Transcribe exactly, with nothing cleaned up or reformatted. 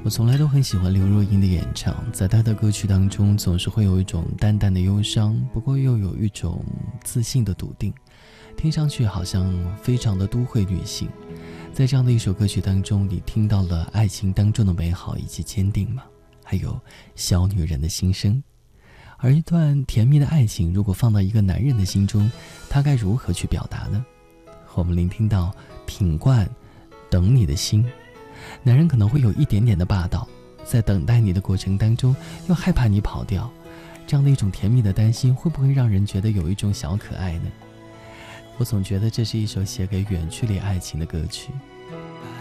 我从来都很喜欢刘若英的演唱，在她的歌曲当中总是会有一种淡淡的忧伤，不过又有一种自信的笃定，听上去好像非常的都会女性。在这样的一首歌曲当中，你听到了爱情当中的美好以及坚定吗？还有小女人的心声。而一段甜蜜的爱情如果放到一个男人的心中，他该如何去表达呢？我们聆听到品冠等你的心。男人可能会有一点点的霸道，在等待你的过程当中又害怕你跑掉，这样的一种甜蜜的担心会不会让人觉得有一种小可爱呢？我总觉得这是一首写给远距离爱情的歌曲。